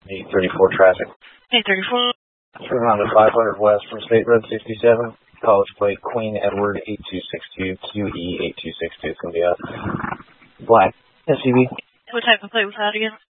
834 traffic. 834. From Honda 500 West from State Road 67. College plate Queen Edward 8262 QE 8262. It's going to be a black SUV. What type of plate was that again?